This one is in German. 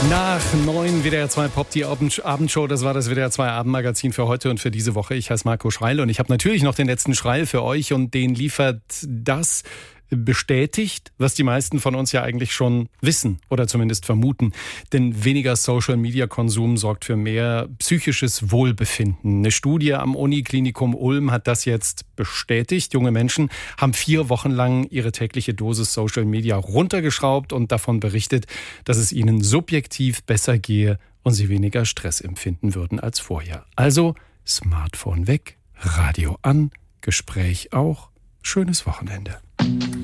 Nach 9 WDR 2 Pop, die Abendshow, das war das WDR 2 Abendmagazin für heute und für diese Woche. Ich heiße Marco Schreil und ich habe natürlich noch den letzten Schreil für euch und den liefert das bestätigt, was die meisten von uns ja eigentlich schon wissen oder zumindest vermuten. Denn weniger Social-Media-Konsum sorgt für mehr psychisches Wohlbefinden. Eine Studie am Uniklinikum Ulm hat das jetzt bestätigt. Junge Menschen haben 4 Wochen lang ihre tägliche Dosis Social-Media runtergeschraubt und davon berichtet, dass es ihnen subjektiv besser gehe und sie weniger Stress empfinden würden als vorher. Also Smartphone weg, Radio an, Gespräch auch. Schönes Wochenende.